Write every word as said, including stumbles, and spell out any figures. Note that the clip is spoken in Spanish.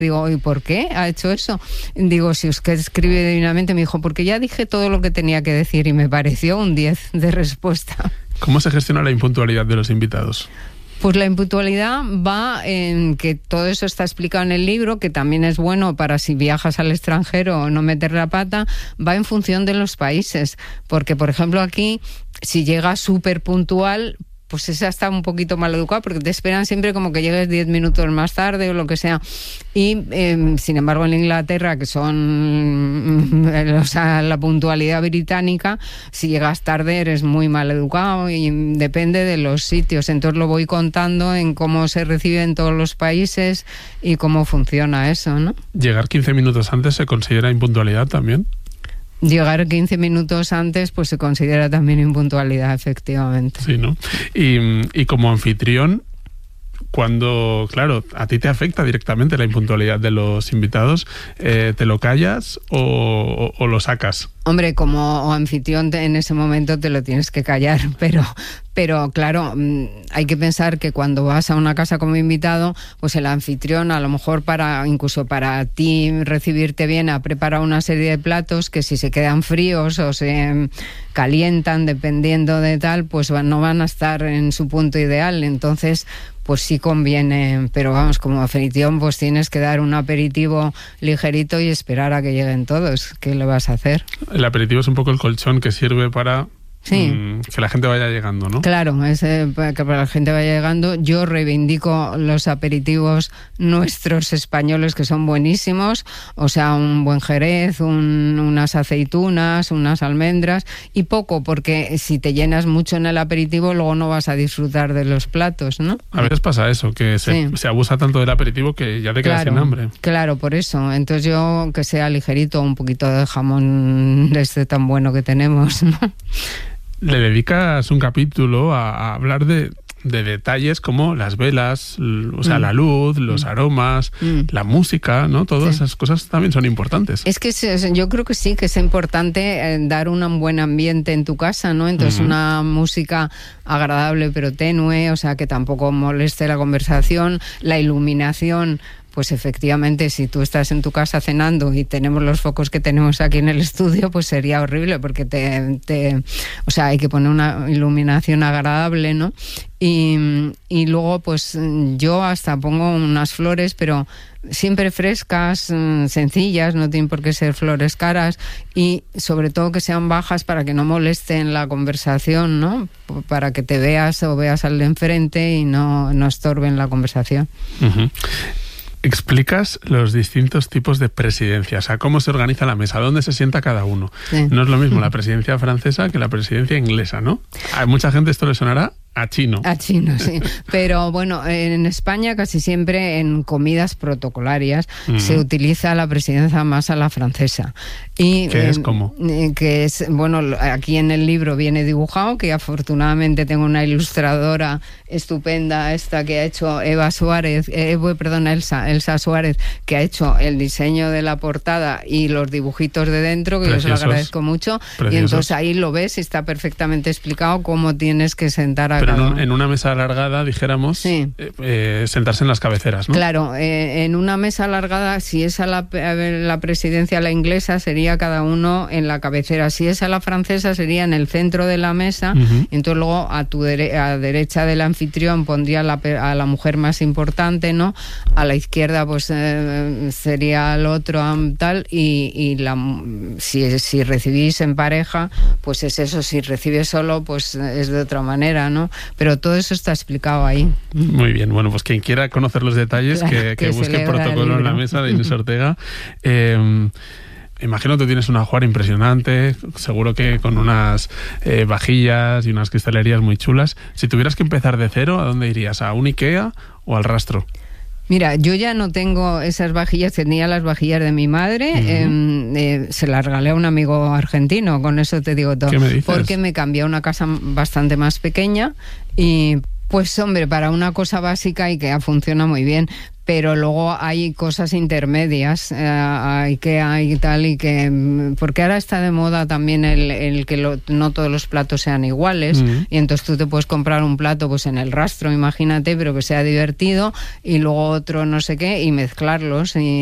Digo, ¿y por qué ha hecho eso? Digo, si usted escribe divinamente. Me dijo, porque ya dije todo lo que tenía que decir y me pareció un diez de respuesta. ¿Cómo se gestiona la impuntualidad de los invitados? Pues la impuntualidad va en que todo eso está explicado en el libro, que también es bueno para si viajas al extranjero no meter la pata, va en función de los países. Porque, por ejemplo, aquí, si llegas súper puntual, pues esa está un poquito mal educada, porque te esperan siempre como que llegues diez minutos más tarde o lo que sea. Y, eh, sin embargo, en Inglaterra, que son, o sea, la puntualidad británica, si llegas tarde eres muy mal educado y depende de los sitios. Entonces lo voy contando en cómo se recibe en todos los países y cómo funciona eso, ¿no? ¿Llegar quince minutos antes se considera impuntualidad también? Llegar quince minutos antes pues se considera también impuntualidad, efectivamente. Sí, ¿no? Y, y como anfitrión, cuando, claro, a ti te afecta directamente la impuntualidad de los invitados, eh, ¿te lo callas o, o, o lo sacas? Hombre, como anfitrión en ese momento te lo tienes que callar, pero, pero claro, hay que pensar que cuando vas a una casa como invitado, pues el anfitrión a lo mejor para, incluso para ti recibirte bien, ha preparado una serie de platos que si se quedan fríos o se calientan dependiendo de tal, pues no van a estar en su punto ideal. Entonces, pues sí conviene, pero vamos, como anfitrión pues tienes que dar un aperitivo ligerito y esperar a que lleguen todos. ¿Qué le vas a hacer? El aperitivo es un poco el colchón que sirve para sí. mmm, que la gente vaya llegando, ¿no? Claro, es, eh, para que la gente vaya llegando. Yo reivindico los aperitivos nuestros españoles que son buenísimos, o sea, un buen jerez, un, unas aceitunas, unas almendras y poco, porque si te llenas mucho en el aperitivo luego no vas a disfrutar de los platos, ¿no? A veces pasa eso, que se, sí. se abusa tanto del aperitivo que ya te quedas claro, sin hambre. Claro, por eso. Entonces yo que sea ligerito, un poquito de jamón de este tan bueno que tenemos, ¿no? Le dedicas un capítulo a, a hablar de, de detalles como las velas, o sea, mm. la luz, los aromas, mm. la música, ¿no? Todas sí. esas cosas también son importantes. Es que yo creo que sí, que es importante dar un buen ambiente en tu casa, ¿no? Entonces mm. una música agradable pero tenue, o sea, que tampoco moleste la conversación, la iluminación. Pues efectivamente, si tú estás en tu casa cenando y tenemos los focos que tenemos aquí en el estudio, pues sería horrible porque te, te o sea, hay que poner una iluminación agradable, ¿no? Y, y luego, pues yo hasta pongo unas flores, pero siempre frescas, sencillas, no tienen por qué ser flores caras y sobre todo que sean bajas para que no molesten la conversación, ¿no? Para que te veas o veas al de enfrente y no, no estorben la conversación. Uh-huh. Explicas los distintos tipos de presidencia, o sea, cómo se organiza la mesa, dónde se sienta cada uno. Sí. No es lo mismo la presidencia francesa que la presidencia inglesa, ¿no? A mucha gente esto le sonará a chino. A chino, sí. Pero bueno, en España casi siempre en comidas protocolarias uh-huh. se utiliza la presidencia más a la francesa. Y, ¿Qué eh, es cómo? Eh, que es, bueno, aquí en el libro viene dibujado, que afortunadamente tengo una ilustradora estupenda, esta que ha hecho Eva Suárez, eh, perdón, Elsa, Elsa Suárez, que ha hecho el diseño de la portada y los dibujitos de dentro, que Preciosos. Yo se lo agradezco mucho. Preciosos. Y entonces ahí lo ves y está perfectamente explicado cómo tienes que sentar a Pero en, un, en una mesa alargada, dijéramos, sí. eh, eh, sentarse en las cabeceras, ¿no? Claro, eh, en una mesa alargada, si es a la, a la presidencia la inglesa, sería cada uno en la cabecera. Si es a la francesa, sería en el centro de la mesa. Uh-huh. Entonces luego a tu dere- a derecha del anfitrión pondría la, a la mujer más importante, ¿no? A la izquierda, pues eh, sería el otro tal. Y, y la, si, si recibís en pareja, pues es eso. Si recibes solo, pues es de otra manera, ¿no? Pero todo eso está explicado ahí. Muy bien, bueno, pues quien quiera conocer los detalles, claro, que, que, que busque Protocolo en la mesa de Inés Ortega. Eh, imagino que tienes un ajuar impresionante, seguro que con unas eh, vajillas y unas cristalerías muy chulas. Si tuvieras que empezar de cero, ¿a dónde irías? ¿A un IKEA o al rastro? Mira, yo ya no tengo esas vajillas, tenía las vajillas de mi madre, uh-huh. eh, eh, se las regalé a un amigo argentino, con eso te digo todo. ¿Qué me dices? Porque me cambié a una casa bastante más pequeña y Pues hombre, para una cosa básica IKEA funciona muy bien, pero luego hay cosas intermedias, eh, IKEA y tal, y que porque ahora está de moda también el, el que lo, no todos los platos sean iguales, mm. y entonces tú te puedes comprar un plato pues en el Rastro, imagínate, pero que sea divertido, y luego otro no sé qué, y mezclarlos y